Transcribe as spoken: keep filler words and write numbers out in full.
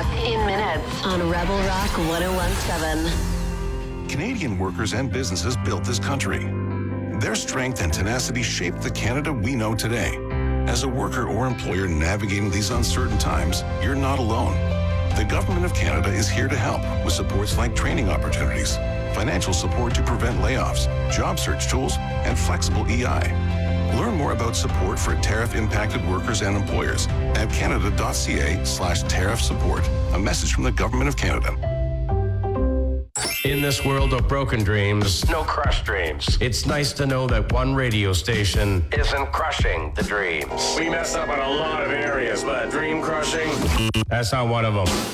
Rock in minutes on Rebel Rock one oh one point seven. Canadian workers and businesses built this country. Their strength and tenacity shaped the Canada we know today. As a worker or employer navigating these uncertain times, you're not alone. The Government of Canada is here to help with supports like training opportunities, financial support to prevent layoffs, job search tools, and flexible E I. Learn more about support for tariff-impacted workers and employers at canada.ca slash tariff support. A message from the Government of Canada. In this world of broken dreams, no crushed dreams. It's nice to know that one radio station isn't crushing the dreams. We mess up on a lot of areas, but dream crushing, that's not one of them.